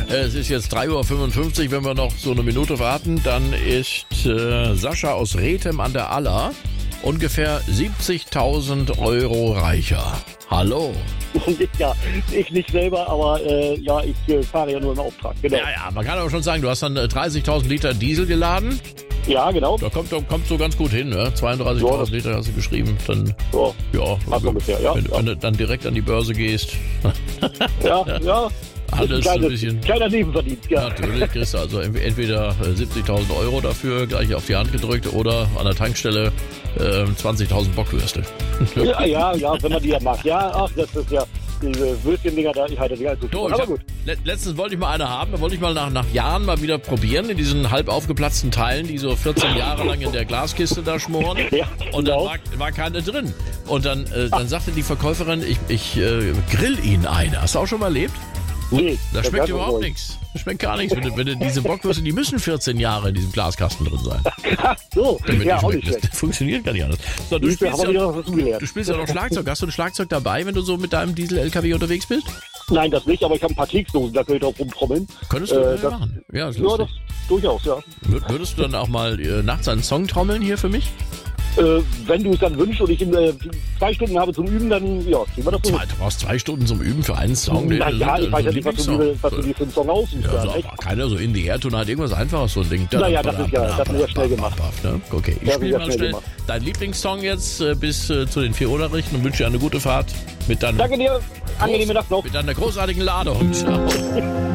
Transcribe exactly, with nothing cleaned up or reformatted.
es ist jetzt drei Uhr fünfundfünfzig, wenn wir noch so eine Minute warten, dann ist äh, Sascha aus Rethem an der Aller ungefähr siebzigtausend Euro reicher. Hallo. Ja, ich nicht selber, aber äh, ja, ich äh, fahre ja nur im Auftrag. Genau. Ja, ja, man kann aber schon sagen, du hast dann äh, dreißigtausend Liter Diesel geladen. Ja, genau. Da kommt, kommt so ganz gut hin, ne? zweiunddreißigtausend Liter hast du geschrieben. Dann, ja, ja, also, ungefähr, ja, wenn, ja. wenn du dann direkt an die Börse gehst. Ja, ja. Alles kleine, so ein bisschen. Kleiner Nebenverdienst, ja. Natürlich kriegst du also entweder siebzigtausend Euro dafür gleich auf die Hand gedrückt oder an der Tankstelle äh, zwanzigtausend Bockwürste. Ja, ja, ja, wenn man die ja mag. Ja, ach, das ist ja, diese Würstchen-Dinger da, ich halte die halt so So, gut. Aber gut. Let, letztens wollte ich mal eine haben, da wollte ich mal nach, nach Jahren mal wieder probieren, in diesen halb aufgeplatzten Teilen, die so vierzehn Jahre lang in der Glaskiste da schmoren. Ja, und dann genau. war, war keine drin. Und dann, äh, dann sagte die Verkäuferin, ich, ich äh, grill Ihnen eine. Hast du auch schon mal erlebt? Nee, Da das schmeckt ist überhaupt wohl. nichts. Das schmeckt gar nichts. Wenn, du- wenn du diese Bockwürste, die müssen vierzehn Jahre in diesem Glaskasten drin sein. Ach so, Damit ja, die auch schmecken. nicht Das, schlecht. das funktioniert gar nicht anders. So, du, Siehst du, spielst haben wir ja, wieder was dazugelernt. du spielst ja noch Schlagzeug. Hast du ein Schlagzeug dabei, wenn du so mit deinem Diesel-L K W unterwegs bist? Nein, das nicht, aber ich habe ein paar Keksdosen, da könnte ich drauf rumtrommeln. Könntest du Äh, äh, das- machen. Ja, das ist Ja, das lustig. durchaus, ja. Wür- Würdest du dann auch mal äh, nachts einen Song trommeln hier für mich? Äh, wenn du es dann wünschst und ich in, äh, zwei Stunden habe zum Üben, dann ja, kriegen wir das so. Zwei, du brauchst zwei Stunden zum Üben für einen Song. Na Das ja, ist, ich weiß äh, ja so nicht, was du, Lieblingssong. dir- was du dir für einen Song aussuchst. Ja, Ja, so, echt? aber keiner so in die Air-Ton hat irgendwas Einfaches, so ein Ding. Na ja, das ist ja- das ist ja schnell gemacht. Ne? Okay, ich Ja, spiele sehr mal schnell schnell gemacht. deinen Lieblingssong jetzt äh, bis äh, zu den vier Uhr-Nachrichten und wünsche dir eine gute Fahrt mit deinem, Danke dir, angenehme Nacht noch. mit deiner großartigen Ladung. Ciao.